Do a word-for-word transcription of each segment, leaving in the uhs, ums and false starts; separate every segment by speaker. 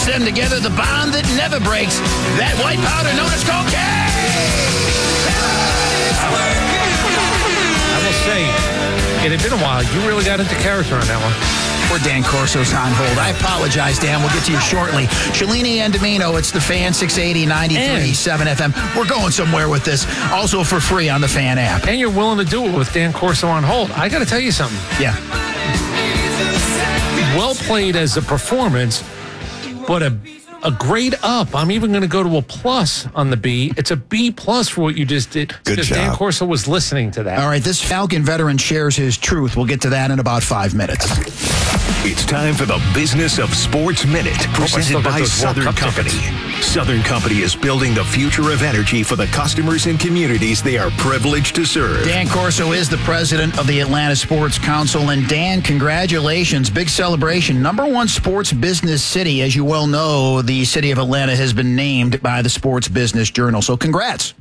Speaker 1: groups them together, the bond that never breaks. That white powder known as cocaine.
Speaker 2: I will say, it had been a while. You really got into character on that one.
Speaker 1: Or Dan Corso's on hold. I apologize, Dan. We'll get to you shortly. Shalini and Domino, it's the Fan six eighty, ninety-three point seven F M. We're going somewhere with this. Also for free on the Fan app.
Speaker 2: And you're willing to do it with Dan Corso on hold. I got to tell you something.
Speaker 1: Yeah.
Speaker 2: Well played as a performance, but a a grade up. I'm even going to go to a plus on the B. It's a B plus for what you just did.
Speaker 3: Good
Speaker 2: because
Speaker 3: job.
Speaker 2: Dan Corso was listening to that.
Speaker 1: All right, this Falcon veteran shares his truth. We'll get to that in about five minutes.
Speaker 4: It's time for the Business of Sports Minute, presented by Southern Company. Southern Company is building the future of energy for the customers and communities they are privileged to serve.
Speaker 1: Dan Corso is the president of the Atlanta Sports Council. And Dan, congratulations. Big celebration. Number one sports business city. As you well know, the city of Atlanta has been named by the Sports Business Journal. So congrats.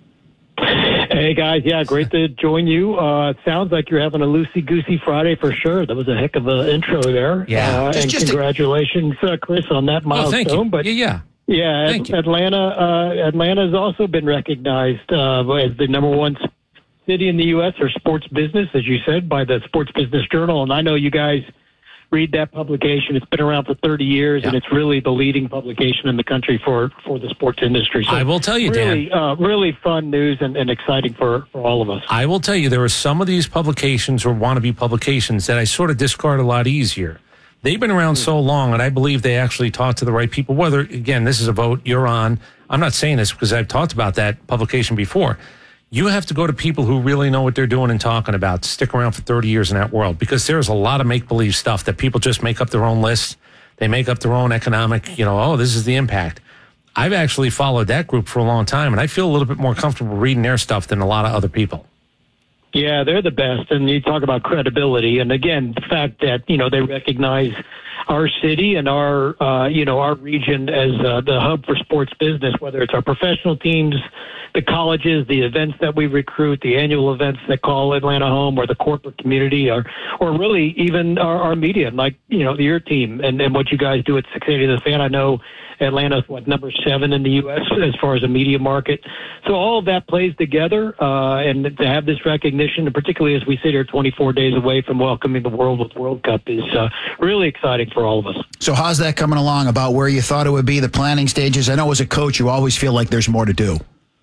Speaker 5: Hey, guys. Yeah, great to join you. Uh, it sounds like you're having a loosey-goosey Friday for sure. That was a heck of an intro there.
Speaker 2: Yeah.
Speaker 5: Uh,
Speaker 1: Just-
Speaker 5: and
Speaker 1: just a-
Speaker 5: congratulations, uh, Chris, on that
Speaker 2: Oh,
Speaker 5: milestone.
Speaker 2: thank you.
Speaker 5: But
Speaker 2: yeah, yeah.
Speaker 5: yeah,
Speaker 2: Thank you.
Speaker 5: Atlanta, uh, Atlanta has also been recognized uh, as the number one city in the U S for sports business, as you said, by the Sports Business Journal. And I know you guys read that publication. It's been around for thirty years,
Speaker 2: Yeah.
Speaker 5: and it's really the leading publication in the country for, for the sports industry. So
Speaker 2: I will tell you, Dan.
Speaker 5: really, uh, really fun news and, and exciting for, for all of us.
Speaker 2: I will tell you, there are some of these publications or wannabe publications that I sort of discard a lot easier. They've been around so long, and I believe they actually talk to the right people. Whether, again, this is a vote you're on. I'm not saying this because I've talked about that publication before. You have to go to people who really know what they're doing and talking about to stick around for thirty years in that world, because there's a lot of make-believe stuff that people just make up their own lists. They make up their own economic, you know, oh, this is the impact. I've actually followed that group for a long time, and I feel a little bit more comfortable reading their stuff than a lot of other people.
Speaker 5: Yeah, they're the best. And you talk about credibility. And again, the fact that, you know, they recognize our city and our, uh, you know, our region as uh, the hub for sports business, whether it's our professional teams, the colleges, the events that we recruit, the annual events that call Atlanta home, or the corporate community, or, or really even our, our media, like, you know, your team and, and what you guys do at six eighty The Fan. I know Atlanta's what, number seven in the U S as far as a media market. So all of that plays together, uh, and to have this recognition, and particularly as we sit here twenty-four days away from welcoming the world with World Cup, is uh, really exciting for all of us.
Speaker 1: So how's that coming along about where you thought it would be, the planning stages? I know as a coach, you always feel like there's more to do.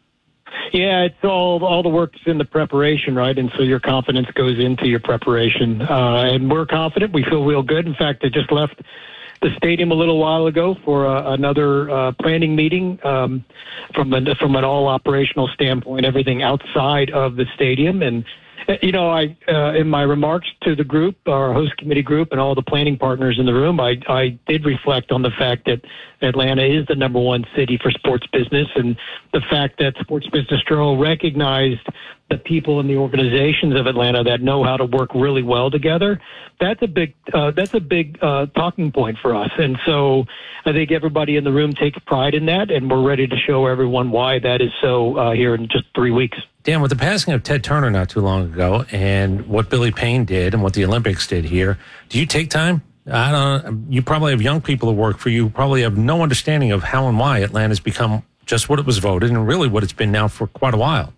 Speaker 5: Yeah, it's all all the work's in the preparation, right? And so your confidence goes into your preparation. Uh, and we're confident. We feel real good. In fact, I just left the stadium a little while ago for uh, another uh, planning meeting um, from an, from an all operational standpoint, everything outside of the stadium. And, uh, you know, I uh, in my remarks to the group, our host committee group, and all the planning partners in the room, I, I did reflect on the fact that Atlanta is the number one city for sports business, and the fact that Sports Business Journal recognized the people and the organizations of Atlanta that know how to work really well together. That's a big, uh, that's a big uh, talking point for us. And so I think everybody in the room takes pride in that, and we're ready to show everyone why that is so uh, here in just three weeks.
Speaker 2: Dan, with the passing of Ted Turner not too long ago, and what Billy Payne did and what the Olympics did here, do you take time? I don't. You probably have young people who work for you, who probably have no understanding of how and why Atlanta's become just what it was voted and really what it's been now for quite a while.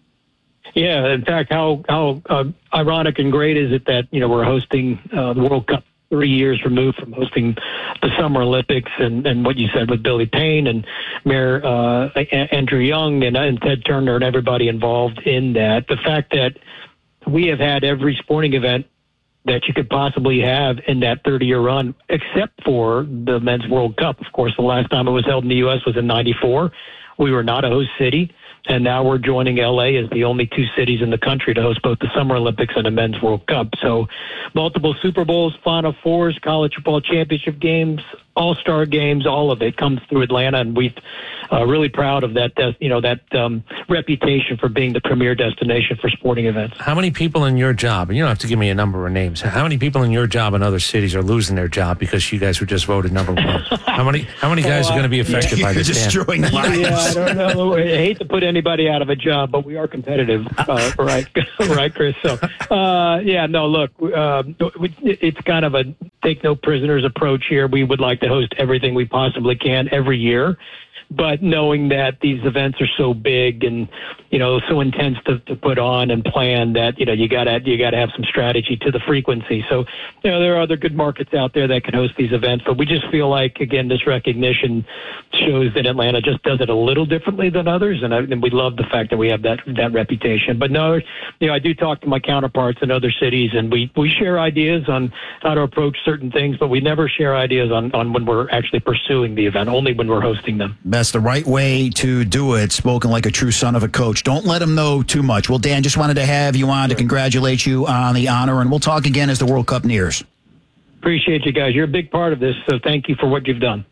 Speaker 5: Yeah, in fact, how how uh, ironic and great is it that, you know, we're hosting uh, the World Cup three years removed from hosting the Summer Olympics, and, and what you said with Billy Payne and Mayor uh, Andrew Young and, and Ted Turner and everybody involved in that. The fact that we have had every sporting event that you could possibly have in that thirty-year run, except for the Men's World Cup. Of course, the last time it was held in the U S was in ninety-four. We were not a host city, and now we're joining L A as the only two cities in the country to host both the Summer Olympics and the Men's World Cup. So multiple Super Bowls, Final Fours, college football championship games, all-star games, all of it comes through Atlanta, and we're uh, really proud of that, des- you know, that um, reputation for being the premier destination for sporting events.
Speaker 2: How many people in your job, and you don't have to give me a number of names, how many people in your job in other cities are losing their job because you guys were just voted number one? How many How many guys
Speaker 5: Oh,
Speaker 2: are going to be affected
Speaker 1: You're
Speaker 2: by this?
Speaker 1: destroying lives.
Speaker 5: Yeah, I don't know. I hate to put anybody out of a job, but we are competitive, uh, right? Right, Chris? So, uh, yeah, no, look, uh, it's kind of a take no prisoners approach here. We would like to host everything we possibly can every year. But knowing that these events are so big and, you know, so intense to, to put on and plan that, you know, you gotta, you gotta have some strategy to the frequency. So, you know, there are other good markets out there that can host these events, but we just feel like, again, this recognition shows that Atlanta just does it a little differently than others. And, I, and we love the fact that we have that, that reputation. But no, you know, I do talk to my counterparts in other cities and we, we share ideas on how to approach certain things, but we never share ideas on, on when we're actually pursuing the event, only when we're hosting them.
Speaker 1: That's the right way to do it, spoken like a true son of a coach. Don't let them know too much. Well, Dan, just wanted to have you on to congratulate you on the honor, and we'll talk again as the World Cup nears.
Speaker 5: Appreciate you guys. You're a big part of this, so thank you for what you've done.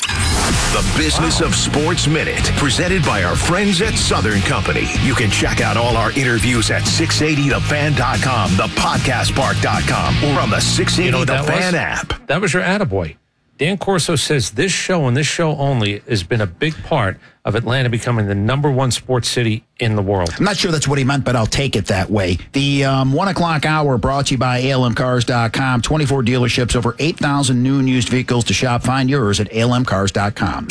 Speaker 4: The Business of Sports Minute, presented by our friends at Southern Company. You can check out all our interviews at six eighty the fan dot com, the podcast park dot com, or on the six eighty The Fan app.
Speaker 2: That was your attaboy. Dan Corso says this show and this show only has been a big part of Atlanta becoming the number one sports city in the world.
Speaker 1: I'm not sure that's what he meant, but I'll take it that way. The um, one o'clock hour brought to you by A L M cars dot com. twenty-four dealerships, over eight thousand new and used vehicles to shop. Find yours at A L M cars dot com.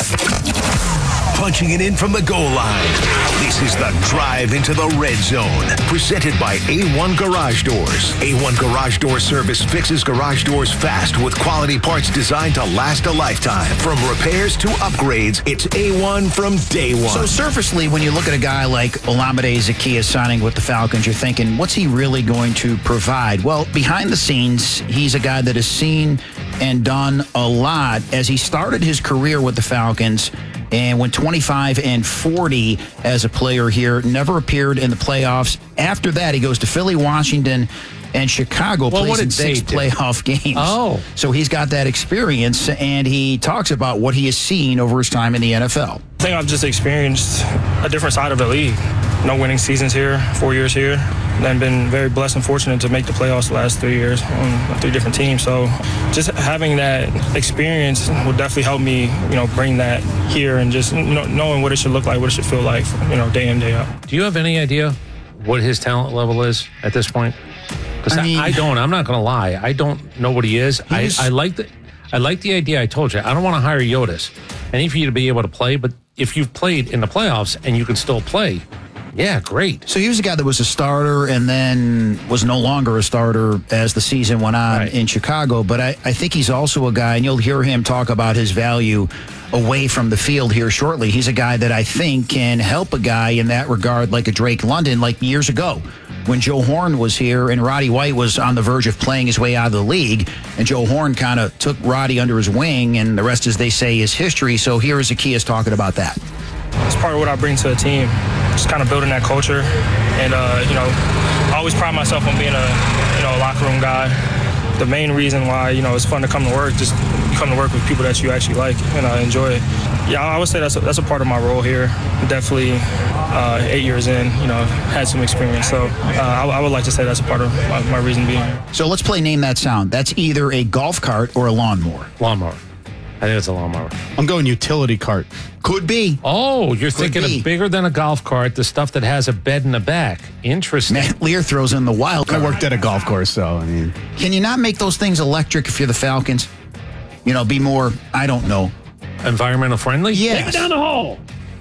Speaker 4: Punching it in from the goal line. This is the Drive into the Red Zone, presented by A one Garage Doors. A one Garage Door Service fixes garage doors fast with quality parts designed to last a lifetime. From repairs to upgrades, it's A one from day one.
Speaker 1: So surfacely, when you look at a guy like Olamide Zaccheaus signing with the Falcons, you're thinking, what's he really going to provide? Well, behind the scenes, he's a guy that has seen and done a lot as he started his career with the Falcons and went twenty-five and forty as a player here, never appeared in the playoffs. After that, he goes to Philly, Washington, and Chicago,
Speaker 2: well,
Speaker 1: plays in six playoff games.
Speaker 2: Oh.
Speaker 1: So he's got that experience, and he talks about what he has seen over his time in the N F L.
Speaker 3: I think I've just experienced a different side of the league. No winning seasons here, four years here. And been very blessed and fortunate to make the playoffs the last three years on three different teams. So just having that experience will definitely help me, you know, bring that here and just, you know, knowing what it should look like, what it should feel like, you know, day in, day out.
Speaker 2: Do you have any idea what his talent level is at this point? Because I, mean, I don't. I'm not going to lie. I don't know what he is. I, I like the, I like the idea. I told you I don't want to hire Yodis. I need for you to be able to play. But if you've played in the playoffs and you can still play, yeah, great.
Speaker 1: So he was a guy that was a starter and then was no longer a starter as the season went on right. in Chicago. But I, I think he's also a guy, and you'll hear him talk about his value away from the field here shortly. He's a guy that I think can help a guy in that regard like a Drake London, like years ago when Joe Horn was here and Roddy White was on the verge of playing his way out of the league. And Joe Horn kind of took Roddy under his wing, and the rest, as they say, is history. So here is Zaccheaus talking about that.
Speaker 3: It's part of what I bring to the team, just kind of building that culture. And, uh, you know, I always pride myself on being a, you know, a locker room guy. The main reason why, you know, it's fun to come to work, just come to work with people that you actually like and uh, enjoy it. Yeah, I would say that's a, that's a part of my role here. Definitely uh, eight years in, you know, had some experience. So uh, I, I would like to say that's a part of my, my reason being here.
Speaker 1: So let's play Name That Sound. That's either a golf cart or a lawnmower.
Speaker 2: Lawnmower. I think it's a lawnmower.
Speaker 6: I'm going utility cart.
Speaker 1: Could be.
Speaker 2: Oh, you're
Speaker 1: Could
Speaker 2: thinking
Speaker 1: be.
Speaker 2: of bigger than a golf cart, the stuff that has a bed in the back. Interesting.
Speaker 1: Matt Lear throws in the wild card.
Speaker 6: I worked at a golf course, so, I mean.
Speaker 1: Can you not make those things electric if you're the Falcons? You know, be more, I don't know.
Speaker 2: Environmental friendly?
Speaker 1: Yes.
Speaker 5: Take it down the hall.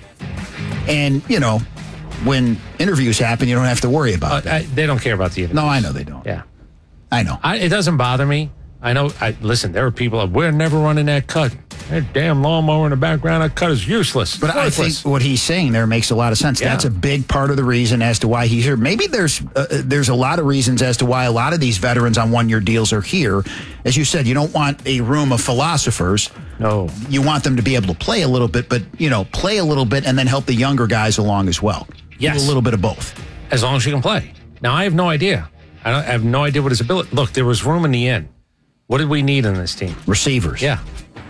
Speaker 1: And, you know, when interviews happen, you don't have to worry about
Speaker 2: Uh,
Speaker 1: that.
Speaker 2: I, they don't care about the interviews.
Speaker 1: No, I know they don't.
Speaker 2: Yeah.
Speaker 1: I know.
Speaker 2: I, it doesn't bother me. I know. I listen. There are people. We're never running that cut. That damn lawnmower in the background. That cut is useless.
Speaker 1: But
Speaker 2: Worthless.
Speaker 1: I think what he's saying there makes a lot of sense.
Speaker 2: Yeah.
Speaker 1: That's a big part of the reason as to why he's here. Maybe there's uh, there's a lot of reasons as to why a lot of these veterans on one-year deals are here. As you said, you don't want a room of philosophers.
Speaker 2: No.
Speaker 1: You want them to be able to play a little bit, but, you know, play a little bit and then help the younger guys along as well.
Speaker 2: Yes.
Speaker 1: Do a little bit of both.
Speaker 2: As long as you can play. Now, I have no idea. I, don't, I have no idea what his ability. Look, there was room in the end. What did we need in this team?
Speaker 1: Receivers.
Speaker 2: Yeah.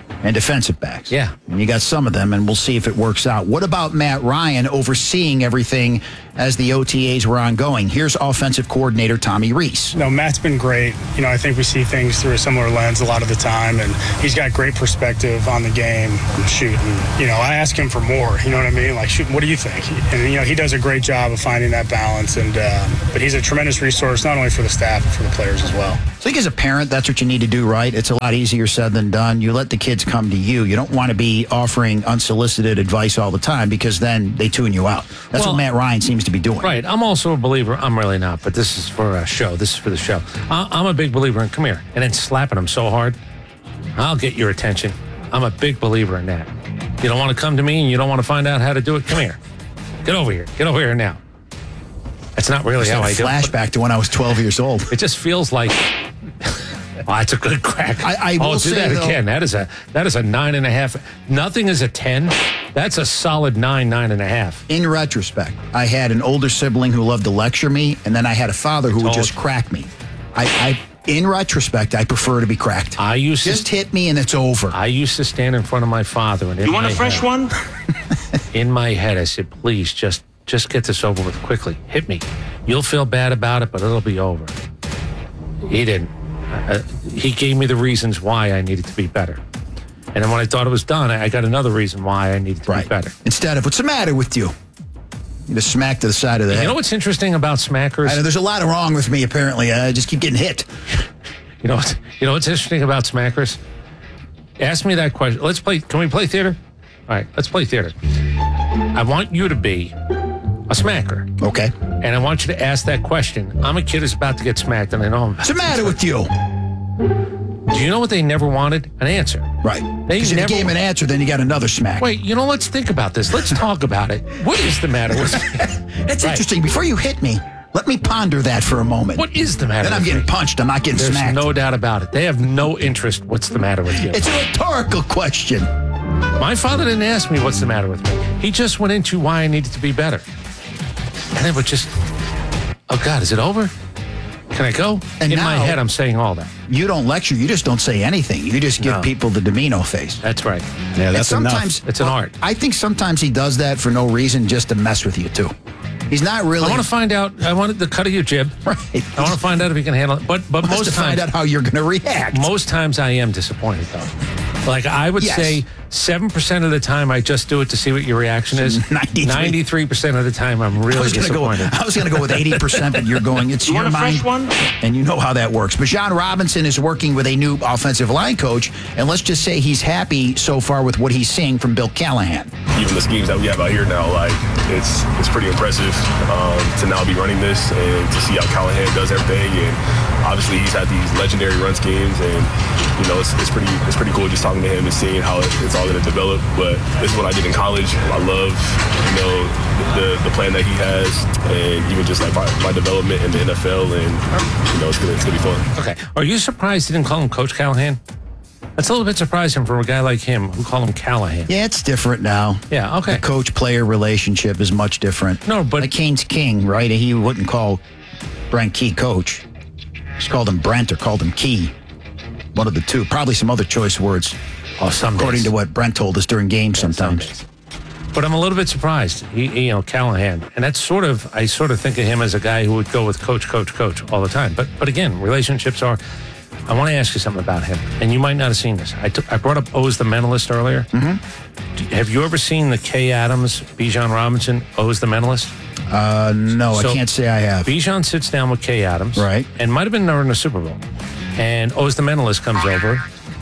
Speaker 1: and defensive backs.
Speaker 2: Yeah.
Speaker 1: And you got some of them, and we'll see if it works out. What about Matt Ryan overseeing everything as the O T As were ongoing? Here's offensive coordinator Tommy Rees.
Speaker 7: No, Matt's been great. You know, I think we see things through a similar lens a lot of the time, and he's got great perspective on the game and shooting. You know, I ask him for more. You know what I mean? Like, shoot, what do you think? And, you know, he does a great job of finding that balance, and uh, but he's a tremendous resource, not only for the staff, but for the players as well.
Speaker 1: I think as a parent, that's what you need to do, right? It's a lot easier said than done. You let the kids come to you. You don't want to be offering unsolicited advice all the time because then they tune you out. That's
Speaker 2: Well,
Speaker 1: what Matt Ryan seems to be doing.
Speaker 2: Right. I'm also a believer. I'm really not, but this is for a show. This is for the show. I- I'm a big believer in come here and then slapping them so hard, I'll get your attention. I'm a big believer in that. You don't want to come to me and you don't want to find out how to do it. Come here. Get over here. Get over here now. That's not really how I do it.
Speaker 1: Flashback to when I was twelve years old.
Speaker 2: It just feels like. Oh, that's a good crack.
Speaker 1: I- I
Speaker 2: oh,
Speaker 1: will
Speaker 2: do
Speaker 1: say,
Speaker 2: that
Speaker 1: though-
Speaker 2: again. That is a that is a nine and a half. Nothing is a ten. That's a solid nine, nine and a half.
Speaker 1: In retrospect, I had an older sibling who loved to lecture me, and then I had a father who would
Speaker 2: Told
Speaker 1: just
Speaker 2: you.
Speaker 1: crack me. I, I, in retrospect, I prefer to be cracked.
Speaker 2: I used
Speaker 1: just
Speaker 2: to,
Speaker 1: hit me and it's over.
Speaker 2: I used to stand in front of my father and in
Speaker 8: You want
Speaker 2: my
Speaker 8: a fresh
Speaker 2: head,
Speaker 8: one?
Speaker 2: in my head, I said, "Please, just just get this over with quickly. Hit me. You'll feel bad about it, but it'll be over." He didn't. Uh, he gave me the reasons why I needed to be better. And then when I thought it was done, I got another reason why I needed to
Speaker 1: right.
Speaker 2: be better.
Speaker 1: Instead of, what's the matter with you? You just smack to the side of the
Speaker 2: You
Speaker 1: head.
Speaker 2: know what's interesting about smackers?
Speaker 1: I know there's a lot wrong with me, apparently. I just keep getting hit.
Speaker 2: You know, what's, you know what's interesting about smackers? Ask me that question. Let's play. Can we play theater? All right, let's play theater. I want you to be a smacker.
Speaker 1: Okay.
Speaker 2: And I want you to ask that question. I'm a kid who's about to get smacked, and I know I'm.
Speaker 1: What's the matter with you?
Speaker 2: Do you know what they never wanted? An answer.
Speaker 1: Right.
Speaker 2: They
Speaker 1: Because if you
Speaker 2: never-
Speaker 1: gave him an answer, then you got another smack.
Speaker 2: Wait, you know, let's think about this. Let's talk about it. What is the matter with me?
Speaker 1: That's
Speaker 2: Right.
Speaker 1: interesting. Before you hit me, let me ponder that for a moment.
Speaker 2: What is the matter
Speaker 1: Then I'm
Speaker 2: with
Speaker 1: getting
Speaker 2: me?
Speaker 1: punched. I'm not getting
Speaker 2: There's
Speaker 1: smacked.
Speaker 2: no doubt about it. They have no interest. What's the matter with you?
Speaker 1: It's a rhetorical question.
Speaker 2: My father didn't ask me what's the matter with me. He just went into why I needed to be better. And it would just, oh God, is it over? Can I go?
Speaker 1: And
Speaker 2: In my
Speaker 1: now-
Speaker 2: head, I'm saying all that.
Speaker 1: You don't lecture. You just don't say anything. You just give
Speaker 2: No.
Speaker 1: people the Domino face.
Speaker 2: That's right.
Speaker 6: Yeah,
Speaker 1: And
Speaker 6: that's
Speaker 1: sometimes
Speaker 6: enough.
Speaker 2: It's an art.
Speaker 1: I think sometimes he does that for no reason, just to mess with you too. He's not really.
Speaker 2: I want to find out. I wanted the cut of your jib.
Speaker 1: Right.
Speaker 2: I want to find out if he can handle it. But but
Speaker 1: Wants
Speaker 2: most
Speaker 1: to find
Speaker 2: times,
Speaker 1: out how you're going to react.
Speaker 2: most times I am disappointed though. Like I would
Speaker 1: Yes.
Speaker 2: say, seven percent of the time I just do it to see what your reaction is.
Speaker 1: ninety-three
Speaker 2: Ninety-three percent of the time I'm
Speaker 1: I
Speaker 2: really
Speaker 1: was going to go.
Speaker 2: disappointed.
Speaker 1: I was going to go with eighty percent, but you're going. It's
Speaker 8: You
Speaker 1: your
Speaker 8: want a
Speaker 1: mind,
Speaker 8: fresh one?
Speaker 1: and you know how that works. But John Robinson is working with a new offensive line coach, and let's just say he's happy so far with what he's seeing from Bill Callahan.
Speaker 9: Even the schemes that we have out here now, like it's it's pretty impressive um, to now be running this and to see how Callahan does everything. And obviously, he's had these legendary run schemes, and you know, it's, it's pretty it's pretty cool just talking to him and seeing how it, it's all going to develop. But this is what I did in college. I love you know the the plan that he has, and even just like my, my development in the N F L, and you know, it's gonna it's gonna be fun.
Speaker 2: Okay. Are you surprised he didn't call him Coach Callahan? That's a little bit surprising for a guy like him who call him Callahan.
Speaker 1: Yeah, it's different now.
Speaker 2: Yeah, okay.
Speaker 1: The coach-player relationship is much different.
Speaker 2: No, but-
Speaker 1: like Kane's King, right? He wouldn't call Brent Key coach. Just called him Brent or called him Key. One of the two. Probably some other choice words,
Speaker 2: Oh, some
Speaker 1: according
Speaker 2: days.
Speaker 1: to what Brent told us during games
Speaker 2: Some
Speaker 1: sometimes.
Speaker 2: days. But I'm a little bit surprised. He, he, you know, Callahan, and that's sort of I sort of think of him as a guy who would go with coach, coach, coach all the time. But but again, relationships are. I want to ask you something about him, and you might not have seen this. I took I brought up O's the Mentalist earlier. Mm-hmm. Have you ever seen the Kay Adams, Bijan Robinson, O's the Mentalist?
Speaker 1: Uh, no,
Speaker 2: So-
Speaker 1: I can't say I have.
Speaker 2: Bijan sits down with Kay Adams,
Speaker 1: Right.
Speaker 2: and might have been during the Super Bowl, and O's the Mentalist comes over.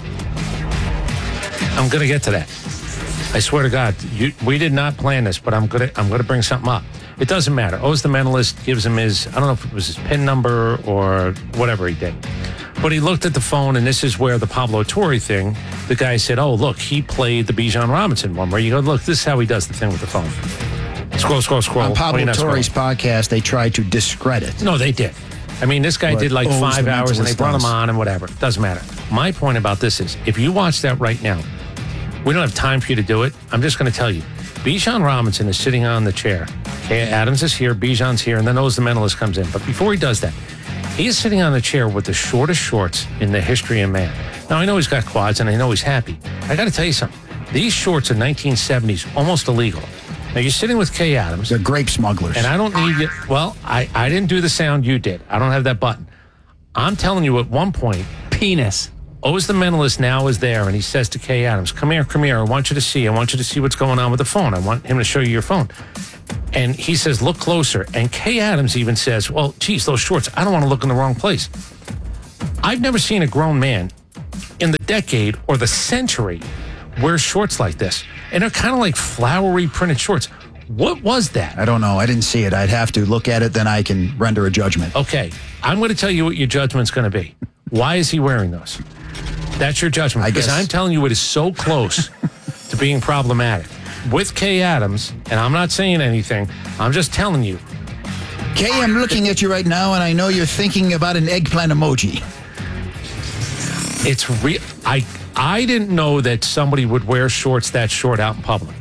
Speaker 2: I'm going to get to that. I swear to God, you, we did not plan this, but I'm going to I'm going to bring something up. It doesn't matter. O's the Mentalist gives him his, I don't know if it was his PIN number or whatever he did. But he looked at the phone, and this is where the Pablo Torre thing, the guy said, oh, look, he played the Bijan Robinson one, where you go, look, this is how he does the thing with the phone. Scroll, scroll, scroll.
Speaker 1: On
Speaker 2: Why are
Speaker 1: Pablo
Speaker 2: you not
Speaker 1: Torre's
Speaker 2: scrolling?
Speaker 1: podcast, they tried to discredit.
Speaker 2: No, they did. I mean, this guy
Speaker 1: But
Speaker 2: did like
Speaker 1: O's
Speaker 2: five
Speaker 1: the
Speaker 2: hours, and they
Speaker 1: Mentalist
Speaker 2: brought him
Speaker 1: does.
Speaker 2: on and whatever. Doesn't matter. My point about this is, if you watch that right now, we don't have time for you to do it. I'm just going to tell you. Bijan Robinson is sitting on the chair. Okay, Adams is here, Bijan's here, and then O's the Mentalist comes in. But before he does that, he is sitting on the chair with the shortest shorts in the history of man. Now, I know he's got quads, and I know he's happy. I got to tell you something. These shorts are nineteen seventies, almost illegal. Now, you're sitting with Kay Adams.
Speaker 1: They're grape smugglers.
Speaker 2: And I don't need you. Well, I, I didn't do the sound you did. I don't have that button. I'm telling you, at one point,
Speaker 8: penis.
Speaker 2: Oz the Mentalist now is there, and he says to Kay Adams, come here, come here. I want you to see. I want you to see what's going on with the phone. I want him to show you your phone. And he says, look closer. And Kay Adams even says, well, geez, those shorts, I don't want to look in the wrong place. I've never seen a grown man in the decade or the century wear shorts like this. And they're kind of like flowery printed shorts. What was that?
Speaker 1: I don't know. I didn't see it. I'd have to look at it, then I can render a judgment.
Speaker 2: Okay. I'm going to tell you what your judgment's going to be. Why is he wearing those? That's your judgment.
Speaker 1: I
Speaker 2: because
Speaker 1: guess.
Speaker 2: I'm telling you it is so close to being problematic. With Kay Adams, and I'm not saying anything, I'm just telling you.
Speaker 1: Kay, I'm looking at you right now, and I know you're thinking about an eggplant emoji.
Speaker 2: It's real. I I didn't know that somebody would wear shorts that short out in public.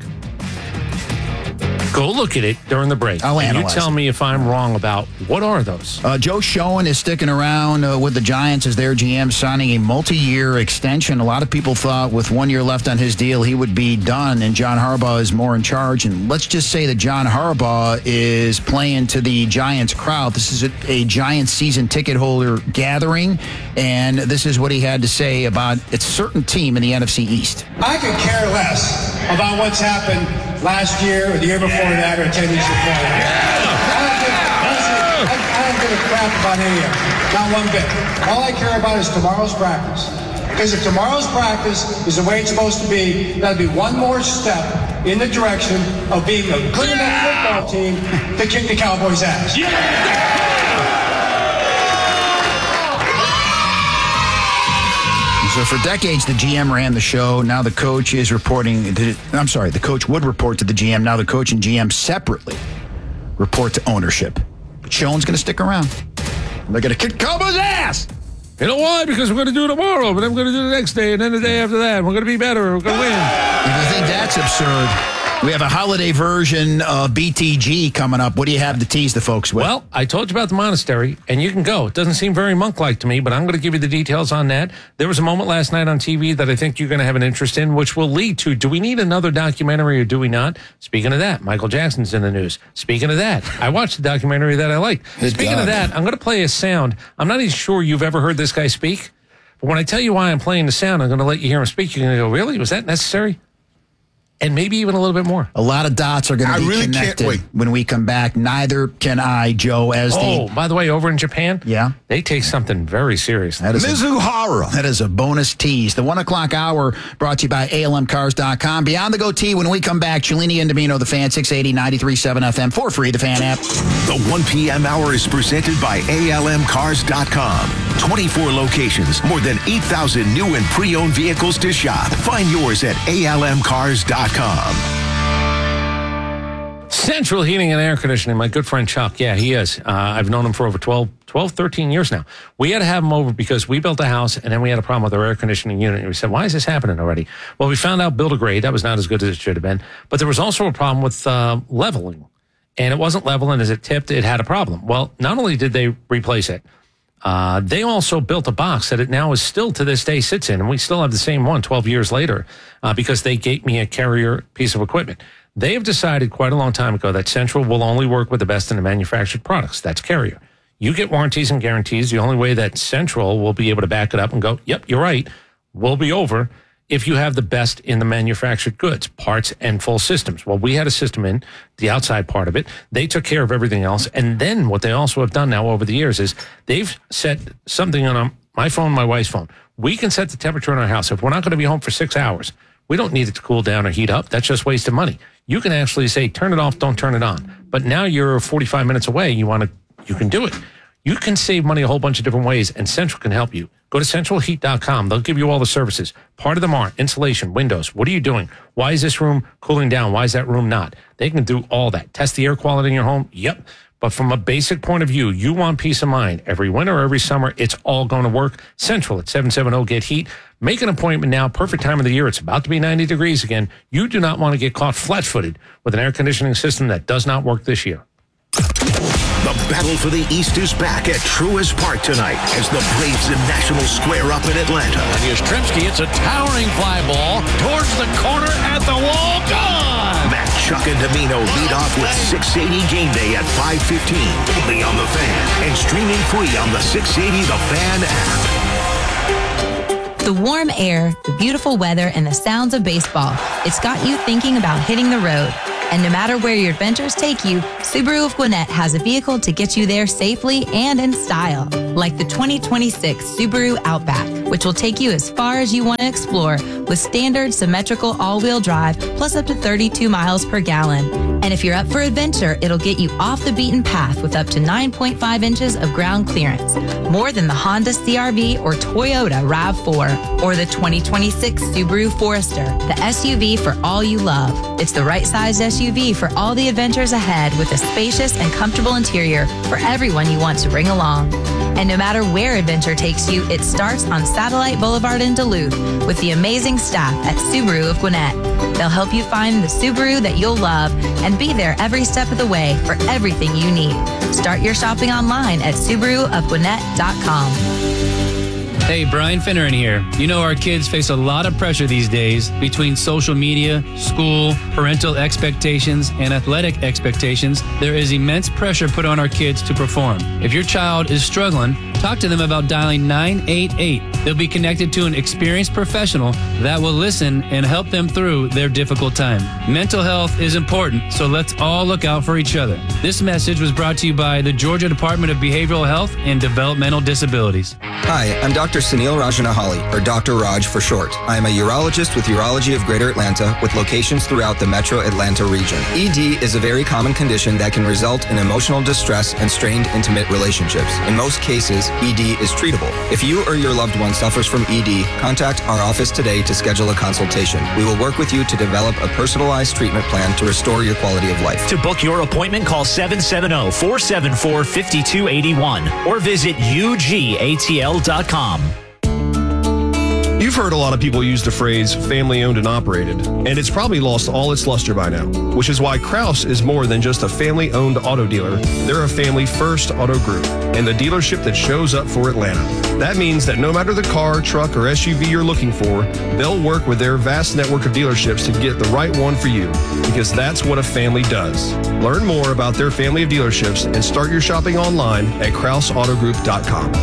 Speaker 2: Go look at it during the break.
Speaker 1: I'll
Speaker 2: and you
Speaker 1: analyze
Speaker 2: tell
Speaker 1: it.
Speaker 2: me if I'm wrong about what are those.
Speaker 1: Uh, Joe Schoen is sticking around uh, with the Giants as their G M, signing a multi-year extension. A lot of people thought with one year left on his deal, he would be done, and John Harbaugh is more in charge. And let's just say that John Harbaugh is playing to the Giants crowd. This is a, a Giants season ticket holder gathering, and this is what he had to say about a certain team in the N F C East.
Speaker 10: I could care less about what's happened last year or the year before that or ten years before that. I don't give, honestly, I, I don't give a crap about any of it. Not one bit. All I care about is tomorrow's practice. Because if tomorrow's practice is the way it's supposed to be, that'll be one more step in the direction of being a good enough football team to kick the Cowboys' ass.
Speaker 1: So for decades, the G M ran the show. Now the coach is reporting. To, I'm sorry, the coach would report to the G M. Now the coach and G M separately report to ownership. But Schoen's going to stick around. They're going to kick Cowboys' ass.
Speaker 2: You know why? Because we're going to do it tomorrow, but then we're going to do it the next day, and then the day after that. We're going to be better. We're going to win.
Speaker 1: If you think that's absurd, we have a holiday version of B T G coming up. What do you have to tease the folks with?
Speaker 2: Well, I told you about the monastery, and you can go. It doesn't seem very monk-like to me, but I'm going to give you the details on that. There was a moment last night on T V that I think you're going to have an interest in, which will lead to, do we need another documentary or do we not? Speaking of that, Michael Jackson's in the news. Speaking of that, I watched the documentary that I liked.
Speaker 1: Good
Speaker 2: Speaking
Speaker 1: God.
Speaker 2: of that, I'm going to play a sound. I'm not even sure you've ever heard this guy speak, but when I tell you why I'm playing the sound, I'm going to let you hear him speak. You're going to go, really? Was that necessary? And maybe even a little bit more.
Speaker 1: A lot of dots are going
Speaker 11: I
Speaker 1: to be
Speaker 11: really can't
Speaker 1: connected
Speaker 11: wait.
Speaker 1: when we come back. Neither can I, Joe, as
Speaker 2: Oh,
Speaker 1: the...
Speaker 2: by the way, over in Japan,
Speaker 1: Yeah.
Speaker 2: they take something very seriously.
Speaker 1: That is, a,
Speaker 11: Mizuhara.
Speaker 1: that is a bonus tease. The one o'clock hour brought to you by A L M cars dot com. Beyond the goatee, when we come back, Cellini and Domino, The Fan, six eighty, ninety-three point seven F M, for free, The Fan app.
Speaker 4: The one p.m. hour is presented by A L M cars dot com. twenty-four locations, more than eight thousand new and pre-owned vehicles to shop. Find yours at A L M cars dot com.
Speaker 2: Central Heating and Air Conditioning, my good friend Chuck. Yeah, he is. Uh, I've known him for over twelve, twelve, thirteen years now. We had to have him over because we built a house and then we had a problem with our air conditioning unit. And we said, why is this happening already? Well, we found out build a grade. That was not as good as it should have been. But there was also a problem with uh, leveling. And it wasn't leveling. As it tipped, it had a problem. Well, not only did they replace it, uh, they also built a box that it now is still to this day sits in. And we still have the same one twelve years later uh, because they gave me a Carrier piece of equipment. They have decided quite a long time ago that Central will only work with the best in the manufactured products. That's Carrier. You get warranties and guarantees. The only way that Central will be able to back it up and go, yep, you're right, we'll be over, if you have the best in the manufactured goods, parts and full systems. Well, we had a system in, the outside part of it. They took care of everything else. And then what they also have done now over the years is they've set something on my phone, my wife's phone. We can set the temperature in our house. If we're not going to be home for six hours, we don't need it to cool down or heat up. That's just wasting money. You can actually say, turn it off, don't turn it on. But now you're forty-five minutes away. You want to, you can do it. You can save money a whole bunch of different ways, and Central can help you. Go to central heat dot com. They'll give you all the services. Part of them are insulation, windows. What are you doing? Why is this room cooling down? Why is that room not? They can do all that. Test the air quality in your home? Yep. But from a basic point of view, you want peace of mind. Every winter or every summer, it's all going to work. Central at seven seven zero get heat. Make an appointment now. Perfect time of the year. It's about to be ninety degrees again. You do not want to get caught flat-footed with an air conditioning system that does not work this year.
Speaker 4: The battle for the East is back at Truist Park tonight as the Braves and Nationals square up in Atlanta.
Speaker 8: And Yastrzemski, it's a towering fly ball towards the corner at the wall. Gone!
Speaker 4: Matt Chuck and Domino lead off with six eighty Game Day at five fifteen, only on The Fan, and streaming free on the six eighty The Fan app.
Speaker 11: The warm air, the beautiful weather, and the sounds of baseball. It's got you thinking about hitting the road. And no matter where your adventures take you, Subaru of Gwinnett has a vehicle to get you there safely and in style. Like the twenty twenty-six Subaru Outback, which will take you as far as you want to explore with standard symmetrical all-wheel drive plus up to thirty-two miles per gallon. And if you're up for adventure, it'll get you off the beaten path with up to nine point five inches of ground clearance. More than the Honda C R V or Toyota RAV four or the twenty twenty-six Subaru Forester, the S U V for all you love. It's the right size S U V for all the adventures ahead with a spacious and comfortable interior for everyone you want to bring along. And no matter where adventure takes you, it starts on Satellite Boulevard in Duluth with the amazing staff at Subaru of Gwinnett. They'll help you find the Subaru that you'll love and be there every step of the way for everything you need. Start your shopping online at Subaru of Gwinnett dot com.
Speaker 12: Hey, Brian Finneran here. You know our kids face a lot of pressure these days between social media, school, parental expectations, and athletic expectations. There is immense pressure put on our kids to perform. If your child is struggling, talk to them about dialing nine eight eight. They'll be connected to an experienced professional that will listen and help them through their difficult time. Mental health is important, so let's all look out for each other. This message was brought to you by the Georgia Department of Behavioral Health and Developmental Disabilities.
Speaker 13: Hi, I'm Doctor Sunil Rajanahali, or Doctor Raj for short. I am a urologist with Urology of Greater Atlanta with locations throughout the metro Atlanta region. E D is a very common condition that can result in emotional distress and strained intimate relationships. In most cases, E D is treatable. If you or your loved one suffers from E D, contact our office today to schedule a consultation. We will work with you to develop a personalized treatment plan to restore your quality of life.
Speaker 14: To book your appointment, call seven seven zero, four seven four, five two eight one or visit U G A T L dot com.
Speaker 15: You've heard a lot of people use the phrase family owned and operated, and it's probably lost all its luster by now, which is why Krause is more than just a family owned auto dealer. They're a family first auto group and the dealership that shows up for Atlanta. That means that no matter the car, truck, or S U V you're looking for, they'll work with their vast network of dealerships to get the right one for you, because that's what a family does. Learn more about their family of dealerships and start your shopping online at Krause Auto Group dot com.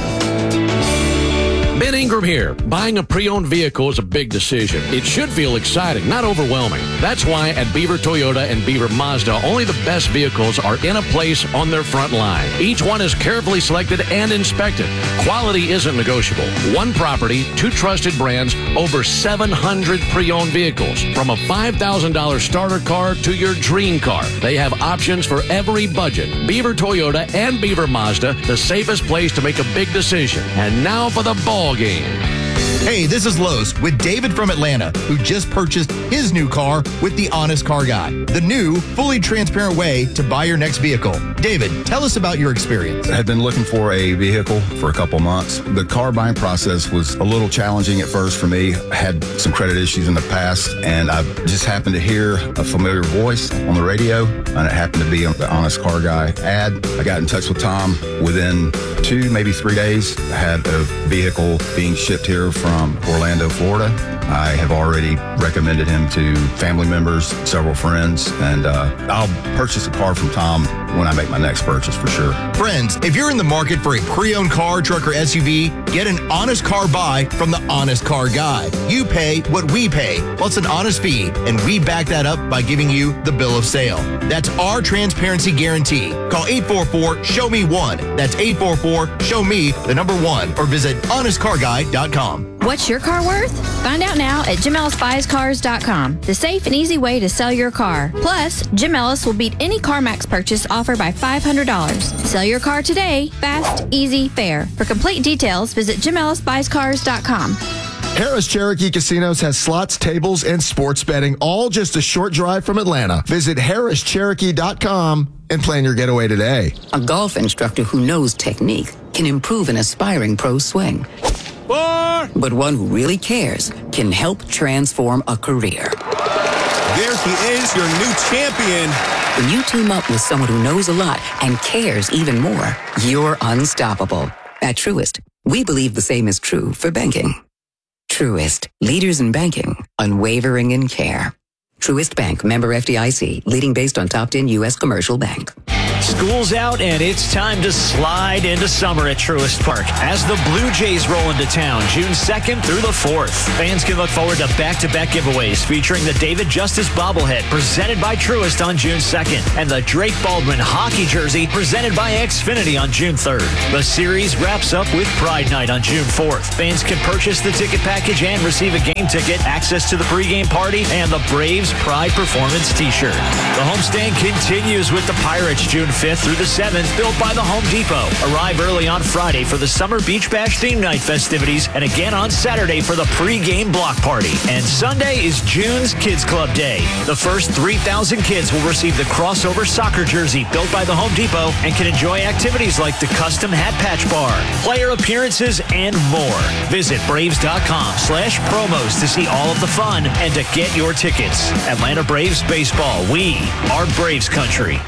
Speaker 8: Ben Ingram here. Buying a pre-owned vehicle is a big decision. It should feel exciting, not overwhelming. That's why at Beaver Toyota and Beaver Mazda, only the best vehicles are in a place on their front line. Each one is carefully selected and inspected. Quality isn't negotiable. One property, two trusted brands, over seven hundred pre-owned vehicles. From a five thousand dollars starter car to your dream car. They have options for every budget. Beaver Toyota and Beaver Mazda, the safest place to make a big decision. And now for the ball game.
Speaker 16: Hey, this is Los with David from Atlanta, who just purchased his new car with the Honest Car Guy, the new, fully transparent way to buy your next vehicle. David, tell us about your experience.
Speaker 17: I had been looking for a vehicle for a couple months. The car buying process was a little challenging at first for me. I had some credit issues in the past, and I just happened to hear a familiar voice on the radio, and it happened to be on the Honest Car Guy ad. I got in touch with Tom. Within two, maybe three days, I had a vehicle being shipped here from Orlando, Florida. I have already recommended him to family members, several friends, and uh, I'll purchase a car from Tom when I make my next purchase for sure.
Speaker 16: Friends, if you're in the market for a pre-owned car, truck, or S U V, get an honest car buy from the Honest Car Guy. You pay what we pay, plus an honest fee, and we back that up by giving you the bill of sale. That's our transparency guarantee. Call eight four four, show me one. That's eight four four, show me the number one, or visit honest car guy dot com.
Speaker 18: What's your car worth? Find out now at Jim Ellis Buys Cars dot com, the safe and easy way to sell your car. Plus, Jim Ellis will beat any CarMax purchase offer by five hundred dollars. Sell your car today, fast, easy, fair. For complete details, visit Jim Ellis Buys Cars dot com.
Speaker 19: Harris Cherokee Casinos has slots, tables, and sports betting, all just a short drive from Atlanta. Visit Harris Cherokee dot com and plan your getaway today.
Speaker 20: A golf instructor who knows technique can improve an aspiring pro's swing. Four. But one who really cares can help transform a career.
Speaker 21: There he is, your new champion.
Speaker 20: When you team up with someone who knows a lot and cares even more, you're unstoppable. At Truist, we believe the same is true for banking. Truist, leaders in banking, unwavering in care. Truist Bank, member F D I C, leading based on top ten U S commercial bank.
Speaker 14: School's out, and it's time to slide into summer at Truist Park as the Blue Jays roll into town June second through the fourth. Fans can look forward to back-to-back giveaways featuring the David Justice bobblehead presented by Truist on June second and the Drake Baldwin hockey jersey presented by Xfinity on June third. The series wraps up with Pride Night on June fourth. Fans can purchase the ticket package and receive a game ticket, access to the pregame party, and the Braves Pride Performance t-shirt. The homestand continues with the Pirates June fifth through the seventh, built by the Home Depot. Arrive early on Friday for the Summer Beach Bash theme night festivities, and again on Saturday for the pre-game block party. And Sunday is June's Kids Club Day. The first three thousand kids will receive the crossover soccer jersey built by the Home Depot and can enjoy activities like the custom hat patch bar, player appearances, and more. Visit Braves.com slash promos to see all of the fun and to get your tickets. Atlanta Braves baseball. We are Braves country.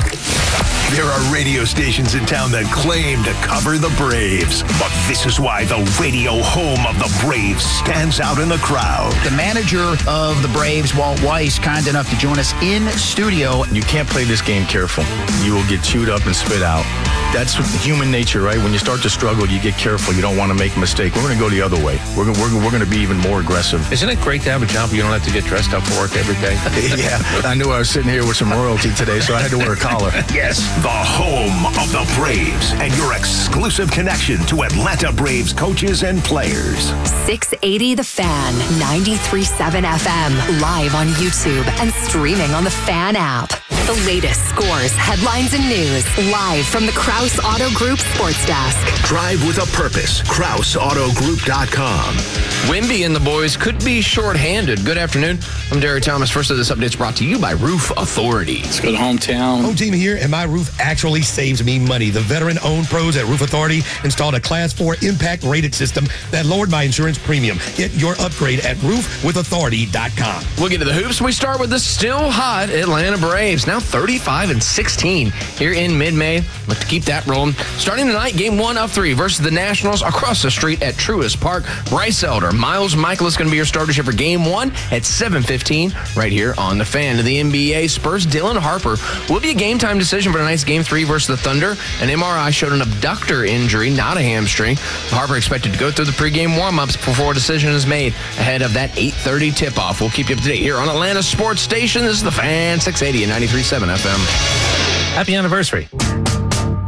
Speaker 4: There are radio stations in town that claim to cover the Braves, but this is why the radio home of the Braves stands out in the crowd.
Speaker 1: The manager of the Braves, Walt Weiss, kind enough to join us in studio.
Speaker 22: You can't play this game careful. You will get chewed up and spit out. That's human nature, right? When you start to struggle, you get careful. You don't want to make a mistake. We're going to go the other way. We're going we're, we're going to be even more aggressive.
Speaker 2: Isn't it great to have a job where you don't have to get dressed up for work every day?
Speaker 22: Yeah, I knew I was sitting here with some royalty today, so I had to wear a collar.
Speaker 4: Yes, the home of the Braves and your exclusive connection to Atlanta Braves coaches and players.
Speaker 23: six eighty The Fan, ninety-three point seven F M, live on YouTube and streaming on the Fan app. The latest scores, headlines, and news, live from the Krause Auto Group Sports Desk.
Speaker 4: Drive with a purpose. Krause Auto Group dot com.
Speaker 24: Wimby and the boys could be shorthanded. Good afternoon. I'm Derek Thomas. First of this update is brought to you by Roof Authority.
Speaker 25: Let's go to hometown. Home team here, and my roof actually saves me money. The veteran-owned pros at Roof Authority installed a Class four impact-rated system that lowered my insurance premium. Get your upgrade at roof with authority dot com.
Speaker 24: We'll get to the hoops. We start with the still hot Atlanta Braves. Now thirty-five and sixteen here in mid-May. Look to keep that rolling. Starting tonight, game one of three versus the Nationals across the street at Truist Park. Bryce Elder, Miles Michaelis going to be your starters here for game one at seven fifteen right here on the Fan. To the N B A, Spurs Dylan Harper will be a game time decision for tonight's game three versus the Thunder. An M R I showed an abductor injury, not a hamstring. Harper expected to go through the pregame warm-ups before a decision is made ahead of that eight thirty tip-off. We'll keep you up to date here on Atlanta Sports Station. This is the Fan, six eighty and ninety-three point seven F M.
Speaker 2: Happy anniversary.